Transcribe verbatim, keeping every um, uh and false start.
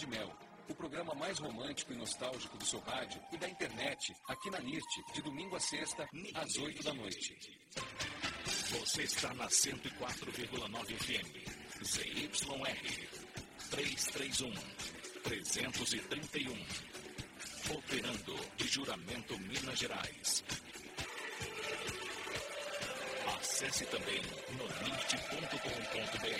de Mel, o programa mais romântico e nostálgico do seu rádio e da internet, aqui na N I R T, de domingo a sexta, às oito da noite. Você está na cento e quatro vírgula nove F M, Z Y R, trezentos e trinta e um, trezentos e trinta e um, operando de Juramento, Minas Gerais. Acesse também no nit ponto com ponto br.